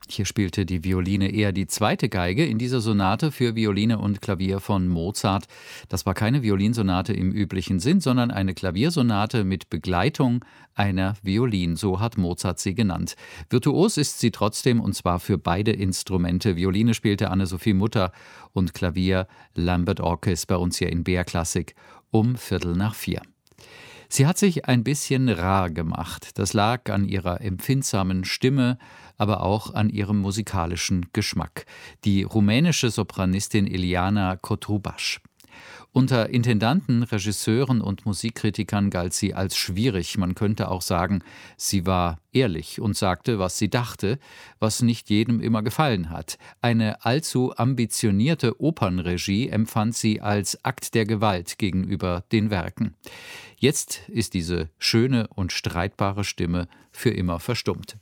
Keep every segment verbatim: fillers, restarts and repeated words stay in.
Hier spielte die Violine eher die zweite Geige in dieser Sonate für Violine und Klavier von Mozart. Das war keine Violinsonate im üblichen Sinn, sondern eine Klaviersonate mit Begleitung einer Violin, so hat Mozart sie genannt. Virtuos ist sie trotzdem, und zwar für beide Instrumente. Violine spielte Anne-Sophie Mutter und Klavier Lambert Orkes bei uns hier in B R Klassik um Viertel nach vier. Sie hat sich ein bisschen rar gemacht. Das lag an ihrer empfindsamen Stimme, aber auch an ihrem musikalischen Geschmack. Die rumänische Sopranistin Iliana Cotrubaș. Unter Intendanten, Regisseuren und Musikkritikern galt sie als schwierig. Man könnte auch sagen, sie war ehrlich und sagte, was sie dachte, was nicht jedem immer gefallen hat. Eine allzu ambitionierte Opernregie empfand sie als Akt der Gewalt gegenüber den Werken. Jetzt ist diese schöne und streitbare Stimme für immer verstummt.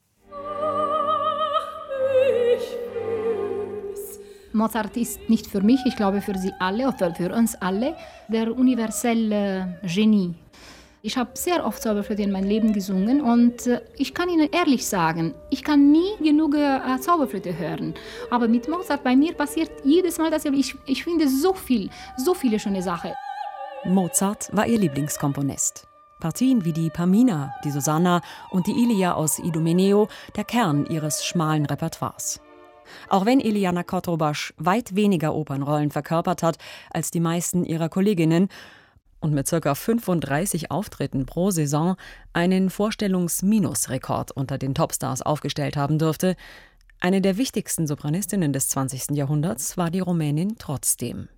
Mozart ist nicht für mich, ich glaube für Sie alle, oder für uns alle, der universelle Genie. Ich habe sehr oft Zauberflöte in meinem Leben gesungen und ich kann Ihnen ehrlich sagen, ich kann nie genug äh, Zauberflöte hören. Aber mit Mozart bei mir passiert jedes Mal dasselbe. Ich, ich finde so viel, so viele schöne Sachen. Mozart war ihr Lieblingskomponist. Partien wie die Pamina, die Susanna und die Ilia aus Idomeneo, der Kern ihres schmalen Repertoires. Auch wenn Iliana Cotrubaș weit weniger Opernrollen verkörpert hat als die meisten ihrer Kolleginnen und mit ca. fünfunddreißig Auftritten pro Saison einen Vorstellungs-Minus-Rekord unter den Topstars aufgestellt haben dürfte, eine der wichtigsten Sopranistinnen des zwanzigsten Jahrhunderts war die Rumänin trotzdem.